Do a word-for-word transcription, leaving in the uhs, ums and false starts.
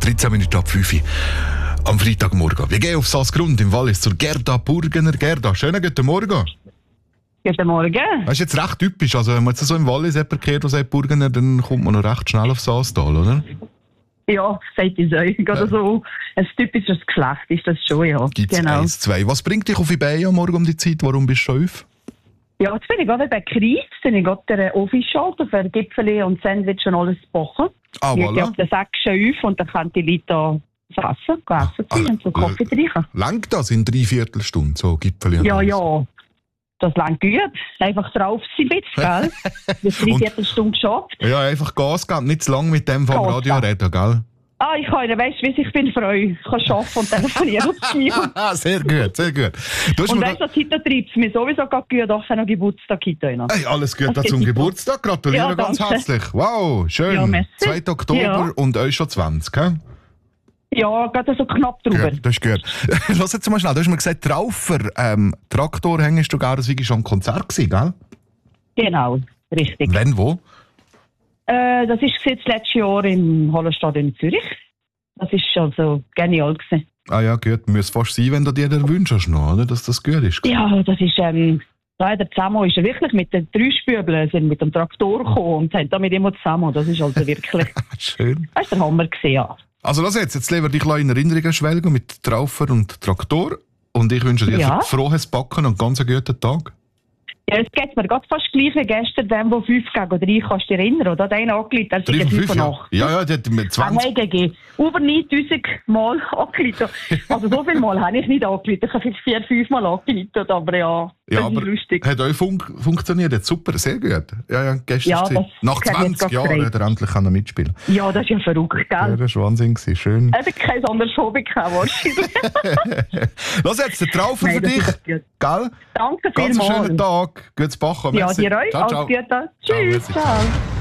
dreizehn Minuten ab fünf Uhr am Freitagmorgen. Wir gehen auf Salzgrund im Wallis zur Gerda Burgener. Gerda, schönen guten Morgen. Guten Morgen. Das ist jetzt recht typisch. Also, wenn man jetzt so im Wallis jemanden kennt, der sagt Burgener, dann kommt man noch recht schnell auf Salztal, oder? Ja, sagt ich euch. Oder so ein typisches Geschlecht ist das schon, ja. Gibt's genau. eins, zwei. Was bringt dich auf eBay am Morgen um die Zeit? Warum bist du schon auf? Ja, jetzt bin ich gerade bei Kreis, bin ich gerade der Office-Schalter für Gipfeli und Sandwich und alles backen. Ah, Ich voilà. gehe auf den Sack schon auf und dann können die Leute da essen, essen Ah, und so Kaffee trinken. Langt das in drei Viertelstunden, so Gipfeli? und Ja, alles? ja. Das langt gut. Einfach drauf sein, bitte, gell? Das Dreiviertelstunde geschafft. Ja, einfach Gas geben, nicht zu lange mit dem vom Gas Radio geben. reden, gell? Ah, ich kann Ihnen, weißt du, wie ich bin Frau. Ich kann arbeiten und telefonieren auf die Ah, sehr gut, sehr gut. Du hast Und mir weißt du, heute treibt es mir sowieso gerade gut, auch noch Geburtstag heute noch. Hey, alles Gute Das zum geht Geburtstag. Gratuliere Ja, ganz danke. herzlich. Wow, schön. Ja, merci. zweiten Oktober Ja. und euch schon zwanzig, gell? Ja, gerade so knapp drüber. Gut, das ist gut. Lass jetzt mal schnell, du hast mir gesagt, Traufer, ähm, Traktor hängst du gar, das war schon ein Konzert gewesen, gell? Genau, richtig. Wenn, wo? Äh, das war das letzte Jahr im Hallenstad in Zürich. Das war also genial gewesen. Ah ja, gut, muss fast sein, wenn du dir den Wunsch hast noch, oder? Dass das gut ist. Ja, das ist, ähm, leider zusammen ist er wirklich mit den drei Spübeln, sind mit dem Traktor gekommen und sind damit immer zusammen. Das ist also wirklich, Schön. das ist der Hammer gewesen, ja. Also lass jetzt, jetzt leben wir dich in Erinnerungen schwelgen mit Traufer und Traktor. Und ich wünsche dir Ja. frohes Backen und ganz einen guten Tag. Ja, es geht mir gerade fast gleich wie gestern, dem, der fünf gegen drei, kannst du dich erinnern, oder? Der eine angelegt, der drei ist von fünf, ja. nach. Ja, ja, die hat mit zwanzig. Hey, gegen über neuntausend Mal angeleitet. Also so viel Mal habe ich nicht angeleitet. Ich habe vielleicht vier, fünf Mal angeleitet, aber ja, das Ja, ist aber lustig. hat euch fun funktioniert jetzt super, sehr gut. Ja, ja, gestern Ja, war- das nach hat mich zwanzig jetzt Jahren gefreut. hat er endlich können mitspielen. Ja, das ist ja verrückt, Ja, gell? das war Wahnsinn, gewesen. Schön. Hätte kein anderes Hobby gehabt, wahrscheinlich. Lass jetzt den Traufer Nein, für das dich, ist gut. gell? Danke Ganz einen schönen vielmals. Tag. Gutes Backen. Ja, Merci. dir euch. Ciao, Alles ciao. Gute. Ciao, Tschüss. merci. Ciao.